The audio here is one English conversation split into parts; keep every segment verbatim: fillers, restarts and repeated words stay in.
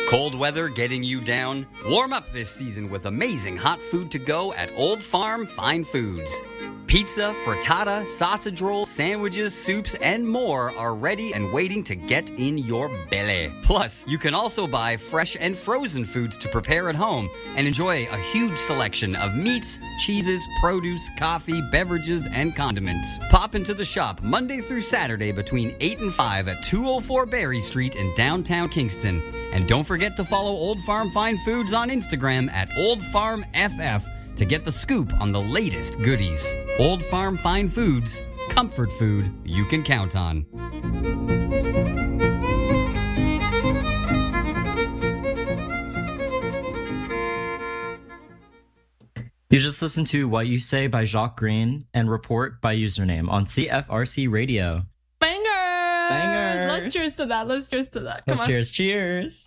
Cold weather getting you down? Warm up this season with amazing hot food to go at Old Farm Fine Foods. Pizza, frittata, sausage rolls, sandwiches, soups, and more are ready and waiting to get in your belly. Plus, you can also buy fresh and frozen foods to prepare at home and enjoy a huge selection of meats, cheeses, produce, coffee, beverages, and condiments. Pop into the shop Monday through Saturday between eight and five at two oh four Berry Street in downtown Kingston. And don't forget to follow Old Farm Fine Foods on Instagram at Old Farm F F to get the scoop on the latest goodies. Old Farm Fine Foods, comfort food you can count on. You just listened to What You Say by Jacques Green and Report by Username on C F R C Radio. Bangers! Bangers! Let's cheers to that. Let's cheers to that. Come Let's on. cheers. Cheers.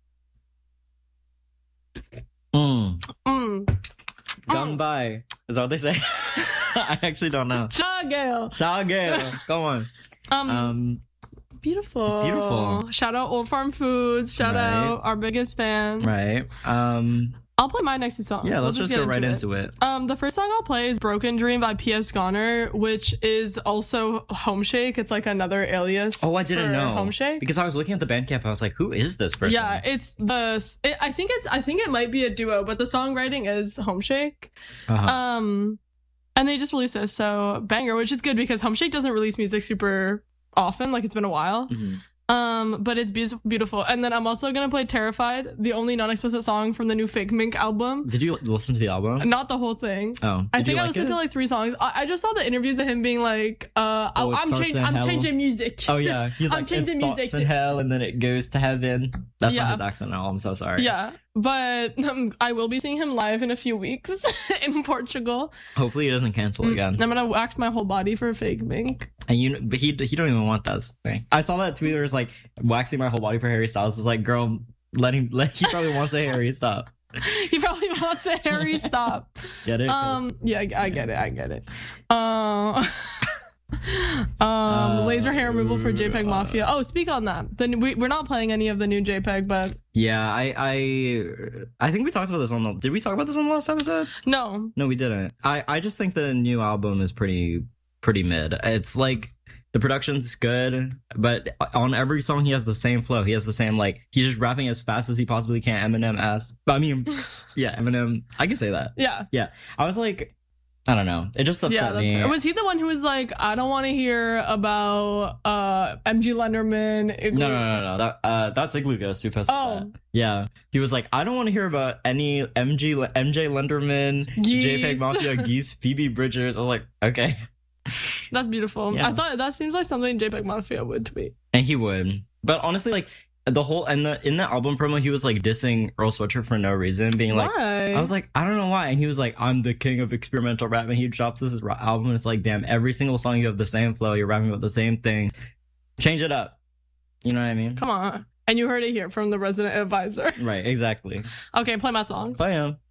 Mm. Mm. Gone by. Is that what they say? I actually don't know. Chagale. Shagale. Come on. Um, Um, beautiful. beautiful. Shout out Old Farm Foods. Shout Right. out our biggest fans. right. Um, I'll play my next two songs. yeah, We'll let's just get go right it. into it. Um, the first song I'll play is Broken Dream by P S Goner, which is also Homeshake. It's like another alias. Oh, I didn't for know. Homeshake. Because I was looking at the Bandcamp, I was like, who is this person? Yeah, it's the. It, I think it's. I think it might be a duo, but the songwriting is Homeshake. Uh-huh. Um, and they just released this, so banger, which is good because Homeshake doesn't release music super often. Like it's been a while. Mhm. Um, but it's be- beautiful. And then I'm also gonna play Terrified, the only non-explicit song from the new Fake Mink album. Did you listen to the album? Not the whole thing. Oh, I did think you I like listened it? to like three songs. I, I just saw the interviews of him being like, uh, Oh, it I'm starts changing, in I'm hell. changing music. Oh yeah, he's I'm like, it changing starts music. in hell and then it goes to heaven. That's Yeah. not his accent at all. I'm so sorry. Yeah, but um, I will be seeing him live in a few weeks in Portugal. Hopefully he doesn't cancel Mm, again. I'm gonna wax my whole body for Fake Mink. And you, but he he don't even want that thing. I saw that tweet where it's like waxing my whole body for Harry Styles. It's like, girl, let him. Let he probably wants a Harry stop. He probably wants a Harry stop. Get it? 'Cause- Um, yeah, I I get it. I get it. Uh, um, laser hair removal for JPEG Mafia. Oh, speak on that. Then we we're not playing any of the new JPEG, but yeah, I I I think we talked about this on the. Did we talk about this on the last episode? no. No, we didn't. I I just think the new album is pretty pretty mid. It's like. The production's good, but on every song he has the same flow. He has the same, like, he's just rapping as fast as he possibly can. Eminem ass. But I mean, yeah, Eminem. I can say that. Yeah. Yeah. I was like, I don't know. It just upset Yeah, that's me. fair. Was he the one who was like, I don't want to hear about uh M G Lenderman? Igloo- No, no, no, no. That uh, that's Iglugas who posted Oh. that. Yeah, he was like, I don't want to hear about any M G Le- M J Lenderman, Geese. JPEG Mafia, Geese, Phoebe Bridgers. I was like, okay, That's beautiful. Yeah. I thought that seems like something JPEG Mafia would to be. and he would. But honestly, like the whole and the in the album promo, he was like dissing Earl Sweatshirt for no reason, being like, Why? I was like, I don't know why. And he was like, I'm the king of experimental rap. And he drops this ra- album. And it's like, damn, every single song you have the same flow. You're rapping about the same things. Change it up. You know what I mean? Come on. And you heard it here from the resident advisor. Right, exactly. Okay, play my songs. I am.